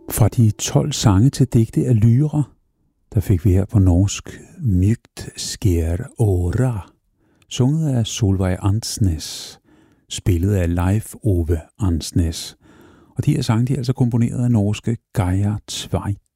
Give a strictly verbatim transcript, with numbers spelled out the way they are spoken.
Fra de tolv sange til digte af Lyra, der fik vi her på norsk Mygt sker åra, sunget af Solveig Ansnes, spillet af Leif Ove Ansnes. Og de her sange de er altså komponeret af norske Geir Tveit.